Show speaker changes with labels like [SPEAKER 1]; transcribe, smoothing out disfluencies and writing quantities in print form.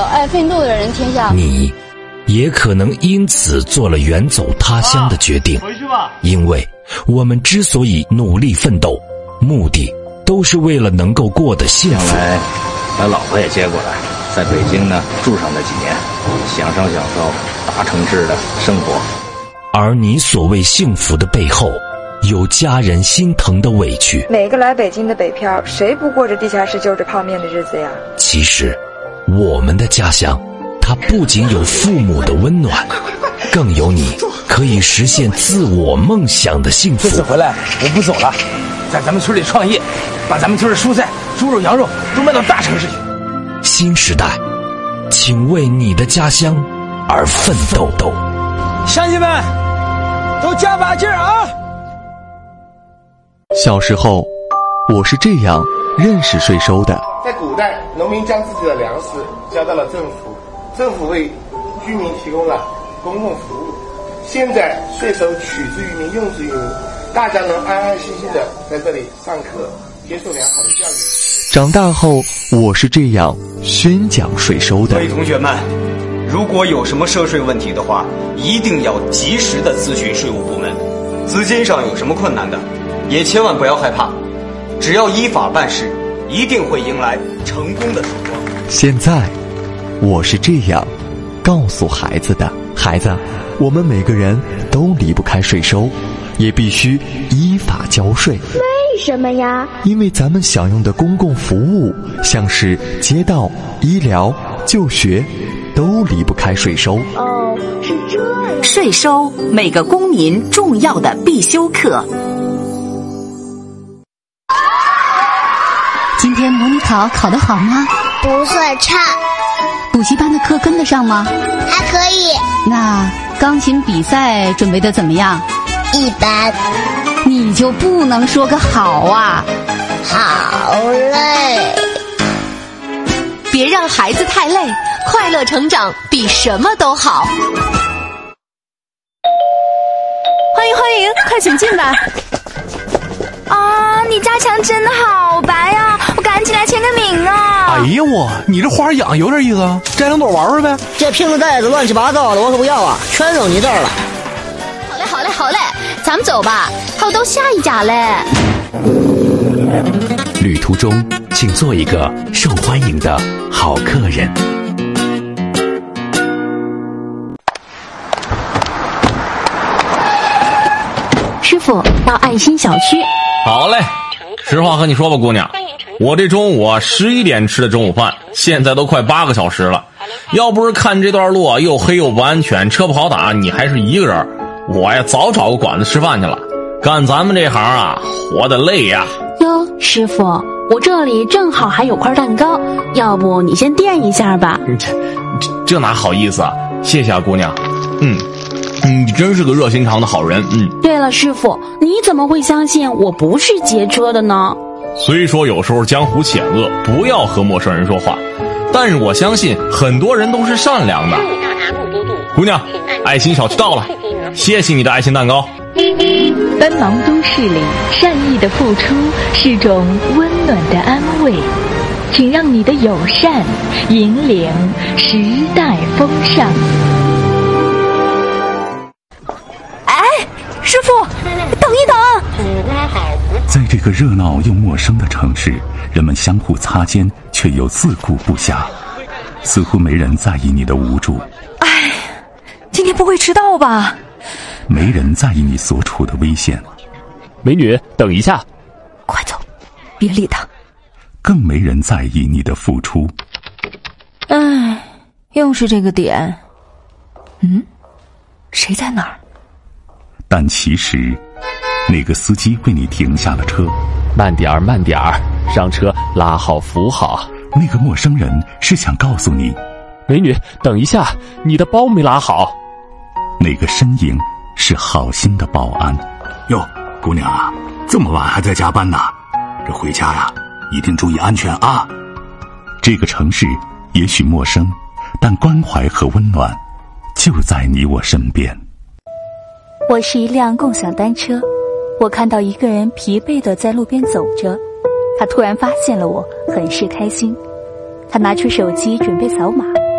[SPEAKER 1] 爱奋斗的人天下。
[SPEAKER 2] 你也可能因此做了远走他乡的决定。
[SPEAKER 3] 回去吧。
[SPEAKER 2] 因为我们之所以努力奋斗，目的都是为了能够过得幸福。
[SPEAKER 4] 将来把老婆也接过来，在北京呢住上那几年，享受大城市的生活。
[SPEAKER 2] 而你所谓幸福的背后，有家人心疼的委屈。
[SPEAKER 5] 每个来北京的北漂，谁不过着地下室就着泡面的日子呀？
[SPEAKER 2] 其实我们的家乡，它不仅有父母的温暖，更有你可以实现自我梦想的幸福。
[SPEAKER 6] 这次回来我不走了，在咱们村里创业，把咱们村的蔬菜、猪肉、羊肉都卖到大城市去。
[SPEAKER 2] 新时代，请为你的家乡而奋斗。
[SPEAKER 6] 乡亲们，都加把劲儿啊！
[SPEAKER 7] 小时候，我是这样认识税收的。
[SPEAKER 8] 在古代，农民将自己的粮食交到了政府，政府为居民提供了公共服务。现在税收取之于民，用之于民，大家能安安心心的在这里上课，接受良好的教育。
[SPEAKER 7] 长大后，我是这样宣讲税收的。
[SPEAKER 9] 各位同学们，如果有什么涉税问题的话，一定要及时的咨询税务部门。资金上有什么困难的，也千万不要害怕，只要依法办事，一定会迎来成功的曙光。
[SPEAKER 7] 现在，我是这样告诉孩子的：孩子，我们每个人都离不开税收，也必须依法交税。
[SPEAKER 10] 为什么呀？
[SPEAKER 7] 因为咱们享用的公共服务，像是街道、医疗、就学，都离不开税收。
[SPEAKER 10] 哦，是这样。
[SPEAKER 11] 税收，每个公民重要的必修课。
[SPEAKER 12] 今天模拟考考得好吗？
[SPEAKER 10] 不算差。
[SPEAKER 12] 补习班的课跟得上吗？
[SPEAKER 10] 还可以。
[SPEAKER 12] 那钢琴比赛准备得怎么样？
[SPEAKER 10] 一般。
[SPEAKER 12] 你就不能说个好啊？
[SPEAKER 10] 好累。
[SPEAKER 11] 别让孩子太累，快乐成长比什么都好。
[SPEAKER 13] 欢迎欢迎，快请进吧。
[SPEAKER 14] 啊，你家墙真的好白啊，我赶紧来签个名啊。
[SPEAKER 15] 哎呀你这花养有点意思啊，摘两朵玩玩呗。
[SPEAKER 16] 这瓶子袋子乱七八糟的我可不要啊，全扔你这儿了。
[SPEAKER 14] 好嘞，咱们走吧，还有到下一家嘞。
[SPEAKER 2] 旅途中请做一个受欢迎的好客人。
[SPEAKER 13] 师傅，到爱心小区。
[SPEAKER 3] 好嘞，实话和你说吧，姑娘，我这中午11点吃的中午饭，现在都快8个小时了。要不是看这段路又黑又不安全，车不好打，你还是一个人，我呀早找个馆子吃饭去了。干咱们这行啊，活得累呀。
[SPEAKER 13] 哟，师傅，我这里正好还有块蛋糕，要不你先垫一下吧。
[SPEAKER 3] 这哪好意思啊，谢谢啊，姑娘。你真是个热心肠的好人。
[SPEAKER 13] 对了，师傅，你怎么会相信我不是劫车的呢？
[SPEAKER 3] 虽说有时候江湖险恶，不要和陌生人说话，但是我相信很多人都是善良的。姑娘，爱心小区到了，谢谢你的爱心蛋糕。
[SPEAKER 17] 奔忙都市里，善意的付出是种温暖的安慰，请让你的友善引领时代风尚。
[SPEAKER 13] 师傅，等一等！
[SPEAKER 18] 在这个热闹又陌生的城市，人们相互擦肩，却又自顾不暇，似乎没人在意你的无助。
[SPEAKER 13] 今天不会迟到吧？
[SPEAKER 18] 没人在意你所处的危险。
[SPEAKER 15] 美女，等一下！
[SPEAKER 13] 快走，别理他。
[SPEAKER 18] 更没人在意你的付出。
[SPEAKER 13] 又是这个点。谁在哪儿？
[SPEAKER 18] 但其实，那个司机为你停下了车。
[SPEAKER 15] 慢点儿，上车，拉好扶好。
[SPEAKER 18] 那个陌生人是想告诉你，
[SPEAKER 15] 美女，等一下，你的包没拉好。
[SPEAKER 18] 那个身影是好心的保安。
[SPEAKER 19] 哟，姑娘啊，这么晚还在加班呢，这回家呀，一定注意安全啊。
[SPEAKER 18] 这个城市也许陌生，但关怀和温暖就在你我身边。
[SPEAKER 17] 我是一辆共享单车，我看到一个人疲惫地在路边走着，他突然发现了我，很是开心。他拿出手机准备扫码，